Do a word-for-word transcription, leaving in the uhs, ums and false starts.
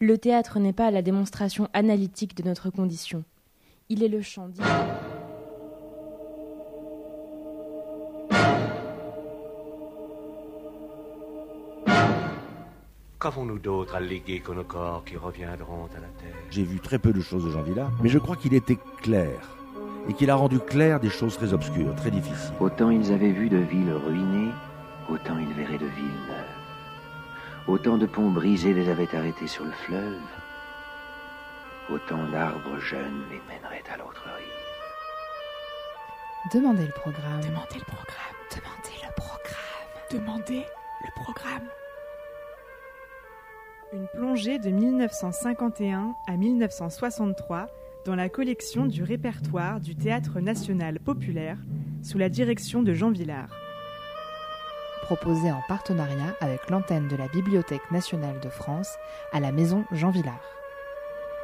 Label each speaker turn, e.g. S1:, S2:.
S1: Le théâtre n'est pas la démonstration analytique de notre condition. Il est le champ d'idées.
S2: Qu'avons-nous d'autre à léguer que nos corps qui reviendront à la terre?
S3: J'ai vu très peu de choses de Jean Vilar, mais je crois qu'il était clair, et qu'il a rendu clair des choses très obscures, très difficiles.
S4: Autant ils avaient vu de villes ruinées, autant ils verraient de villes neuves. Autant de ponts brisés les avaient arrêtés sur le fleuve, autant d'arbres jeunes les mèneraient à l'autre rive.
S5: Demandez le programme.
S6: Demandez le programme.
S5: Demandez le programme.
S6: Demandez le programme.
S7: Une plongée de mille neuf cent cinquante et un à mille neuf cent soixante-trois dans la collection du répertoire du Théâtre national populaire sous la direction de Jean Vilar.
S5: Proposé en partenariat avec l'antenne de la Bibliothèque nationale de France à la Maison Jean Vilar.